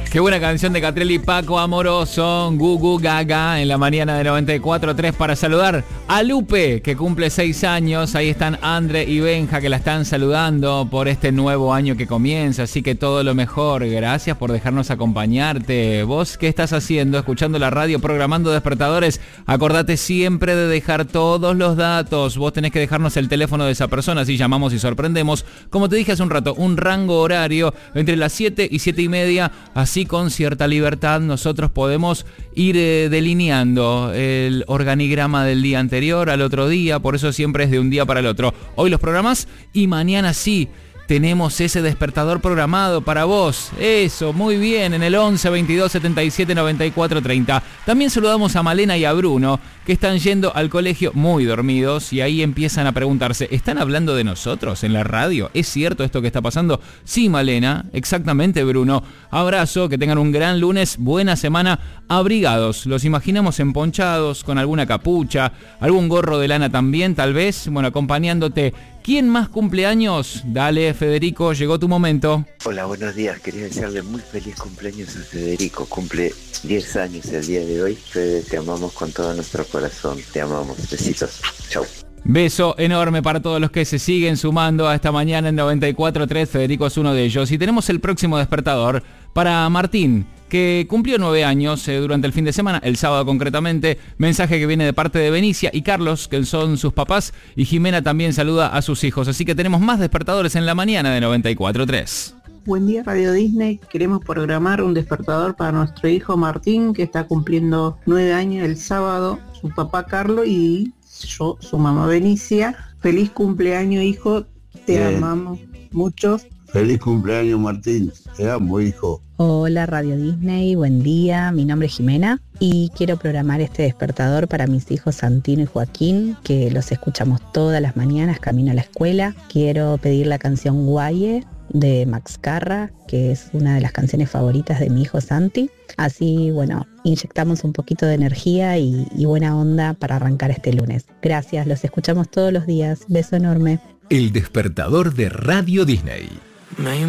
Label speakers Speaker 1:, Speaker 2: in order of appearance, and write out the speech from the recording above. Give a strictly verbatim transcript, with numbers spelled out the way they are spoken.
Speaker 1: Qué buena canción de Catriel y Paco Amoroso, Gugu Gaga, en la mañana de noventa y cuatro tres para saludar a Lupe, que cumple seis años. Ahí están Andre y Benja, que la están saludando por este nuevo año que comienza. Así que todo lo mejor. Gracias por dejarnos acompañarte. ¿Vos qué estás haciendo? Escuchando la radio, programando despertadores. Acordate siempre de dejar todos los datos. Vos tenés que dejarnos el teléfono de esa persona, así llamamos y sorprendemos. Como te dije hace un rato, un rango horario entre las siete y siete y media, así con cierta libertad nosotros podemos ir eh, delineando el organigrama del día anterior al otro día, por eso siempre es de un día para el otro. Hoy los programas y mañana sí tenemos ese despertador programado para vos. Eso, muy bien, en el once veintidós setenta y siete noventa y cuatro treinta. También saludamos a Malena y a Bruno, que están yendo al colegio muy dormidos y ahí empiezan a preguntarse, ¿están hablando de nosotros en la radio? ¿Es cierto esto que está pasando? Sí, Malena, exactamente, Bruno. Abrazo, que tengan un gran lunes, buena semana, abrigados. Los imaginamos emponchados, con alguna capucha, algún gorro de lana también, tal vez, bueno, acompañándote. ¿Quién más cumpleaños? Dale, Federico, llegó tu momento.
Speaker 2: Hola, buenos días. Quería desearle muy feliz cumpleaños a Federico. Cumple diez años el día de hoy. Fede, te amamos con todo nuestro corazón. Te amamos. Besitos. Chau.
Speaker 1: Beso enorme para todos los que se siguen sumando a esta mañana en noventa y cuatro tres. Federico es uno de ellos. Y tenemos el próximo despertador para Martín, que cumplió nueve años eh, durante el fin de semana, el sábado concretamente. Mensaje que viene de parte de Benicia y Carlos, que son sus papás, y Jimena también saluda a sus hijos. Así que tenemos más despertadores en la mañana de noventa y cuatro tres.
Speaker 3: Buen día, Radio Disney. Queremos programar un despertador para nuestro hijo Martín, que está cumpliendo nueve años el sábado, su papá Carlos y yo, su mamá Benicia. Feliz cumpleaños, hijo. Te
Speaker 4: Bien.
Speaker 3: amamos mucho.
Speaker 4: Feliz cumpleaños, Martín. Te amo, hijo.
Speaker 5: Hola Radio Disney, buen día, mi nombre es Jimena y quiero programar este despertador para mis hijos Santino y Joaquín, que los escuchamos todas las mañanas camino a la escuela. Quiero pedir la canción Guaye de Max Carra, que es una de las canciones favoritas de mi hijo Santi. Así, bueno, inyectamos un poquito de energía y, y buena onda para arrancar este lunes. Gracias, los escuchamos todos los días. Beso enorme.
Speaker 6: El despertador de Radio Disney.
Speaker 7: Me